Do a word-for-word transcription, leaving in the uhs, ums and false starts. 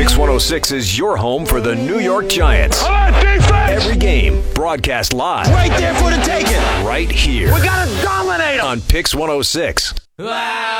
Pix one oh six is your home for the New York Giants. Every game broadcast live. Right there for the taking. Right here. We gotta dominate them. On Pix one oh six. Wow.